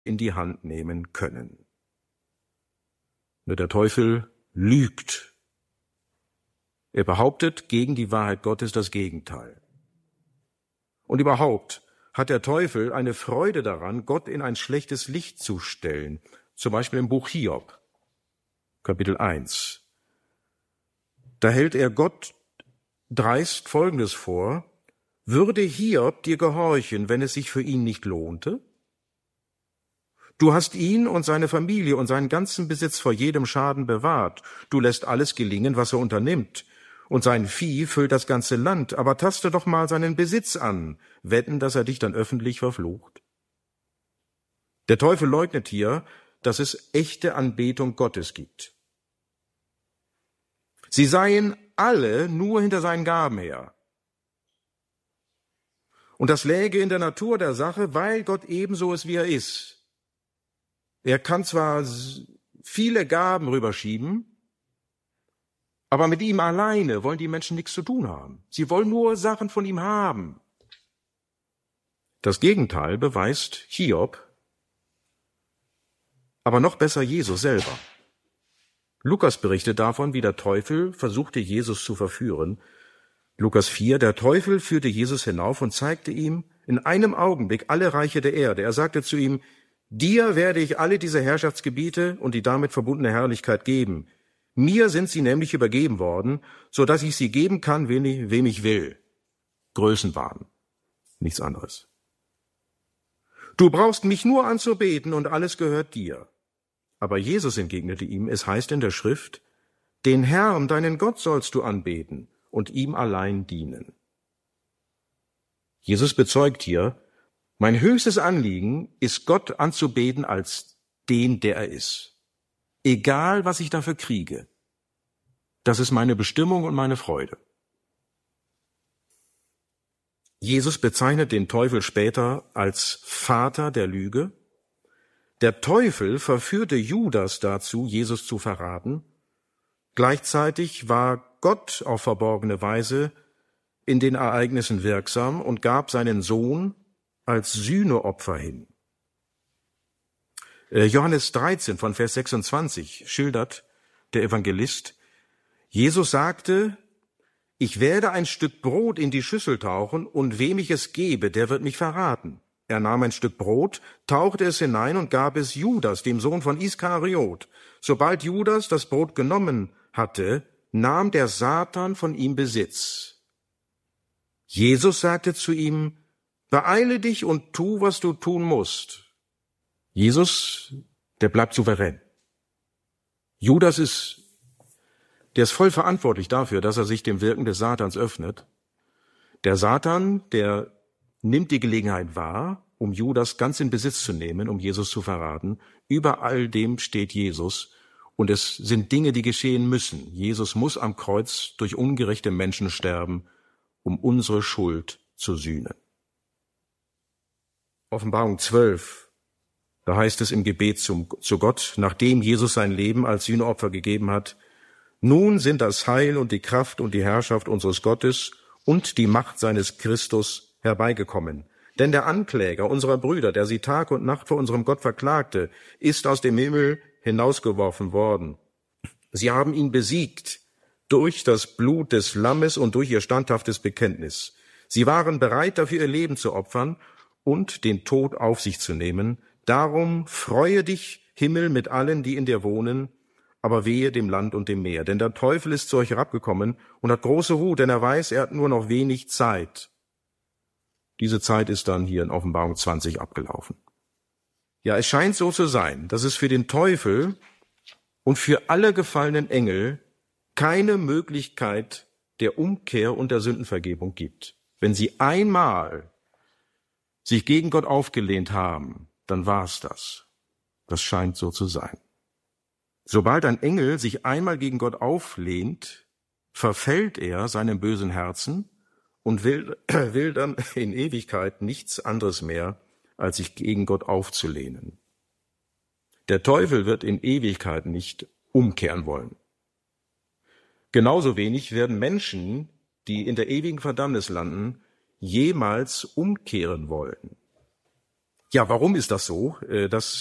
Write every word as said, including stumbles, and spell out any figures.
in die Hand nehmen können. Nur der Teufel lügt. Er behauptet gegen die Wahrheit Gottes das Gegenteil. Und überhaupt hat der Teufel eine Freude daran, Gott in ein schlechtes Licht zu stellen. Zum Beispiel im Buch Hiob, Kapitel eins. Da hält er Gott dreist Folgendes vor: Würde Hiob dir gehorchen, wenn es sich für ihn nicht lohnte? Du hast ihn und seine Familie und seinen ganzen Besitz vor jedem Schaden bewahrt. Du lässt alles gelingen, was er unternimmt. Und sein Vieh füllt das ganze Land. Aber taste doch mal seinen Besitz an. Wetten, dass er dich dann öffentlich verflucht? Der Teufel leugnet hier, dass es echte Anbetung Gottes gibt. Sie seien alle nur hinter seinen Gaben her. Und das läge in der Natur der Sache, weil Gott ebenso ist, wie er ist. Er kann zwar viele Gaben rüberschieben, aber mit ihm alleine wollen die Menschen nichts zu tun haben. Sie wollen nur Sachen von ihm haben. Das Gegenteil beweist Hiob, aber noch besser Jesus selber. Lukas berichtet davon, wie der Teufel versuchte, Jesus zu verführen. Lukas vier, der Teufel führte Jesus hinauf und zeigte ihm in einem Augenblick alle Reiche der Erde. Er sagte zu ihm: Dir werde ich alle diese Herrschaftsgebiete und die damit verbundene Herrlichkeit geben. Mir sind sie nämlich übergeben worden, so dass ich sie geben kann, wem ich, wem ich will. Größenwahn, nichts anderes. Du brauchst mich nur anzubeten und alles gehört dir. Aber Jesus entgegnete ihm, es heißt in der Schrift, den Herrn, deinen Gott, sollst du anbeten und ihm allein dienen. Jesus bezeugt hier, mein höchstes Anliegen ist, Gott anzubeten als den, der er ist. Egal, was ich dafür kriege. Das ist meine Bestimmung und meine Freude. Jesus bezeichnet den Teufel später als Vater der Lüge. Der Teufel verführte Judas dazu, Jesus zu verraten. Gleichzeitig war Gott auf verborgene Weise in den Ereignissen wirksam und gab seinen Sohn als Sühneopfer hin. Johannes dreizehn von Vers sechsundzwanzig schildert der Evangelist, Jesus sagte, ich werde ein Stück Brot in die Schüssel tauchen, und wem ich es gebe, der wird mich verraten. Er nahm ein Stück Brot, tauchte es hinein und gab es Judas, dem Sohn von Iskariot. Sobald Judas das Brot genommen hatte, nahm der Satan von ihm Besitz. Jesus sagte zu ihm, beeile dich und tu, was du tun musst. Jesus, der bleibt souverän. Judas ist, der ist voll verantwortlich dafür, dass er sich dem Wirken des Satans öffnet. Der Satan, der nimmt die Gelegenheit wahr, um Judas ganz in Besitz zu nehmen, um Jesus zu verraten. Über all dem steht Jesus. Und es sind Dinge, die geschehen müssen. Jesus muss am Kreuz durch ungerechte Menschen sterben, um unsere Schuld zu sühnen. Offenbarung zwölf, da heißt es im Gebet zum, zu Gott, nachdem Jesus sein Leben als Sühneopfer gegeben hat, nun sind das Heil und die Kraft und die Herrschaft unseres Gottes und die Macht seines Christus herbeigekommen. Denn der Ankläger unserer Brüder, der sie Tag und Nacht vor unserem Gott verklagte, ist aus dem Himmel hinausgeworfen worden. Sie haben ihn besiegt durch das Blut des Lammes und durch ihr standhaftes Bekenntnis. Sie waren bereit, dafür ihr Leben zu opfern und den Tod auf sich zu nehmen. Darum freue dich, Himmel, mit allen, die in dir wohnen, aber wehe dem Land und dem Meer. Denn der Teufel ist zu euch herabgekommen und hat große Wut, denn er weiß, er hat nur noch wenig Zeit. Diese Zeit ist dann hier in Offenbarung zwanzig abgelaufen. Ja, es scheint so zu sein, dass es für den Teufel und für alle gefallenen Engel keine Möglichkeit der Umkehr und der Sündenvergebung gibt. Wenn sie einmal sich gegen Gott aufgelehnt haben, dann war's das. Das scheint so zu sein. Sobald ein Engel sich einmal gegen Gott auflehnt, verfällt er seinem bösen Herzen und will, will dann in Ewigkeit nichts anderes mehr, als sich gegen Gott aufzulehnen. Der Teufel wird in Ewigkeit nicht umkehren wollen. Genauso wenig werden Menschen, die in der ewigen Verdammnis landen, jemals umkehren wollen. Ja, warum ist das so? Das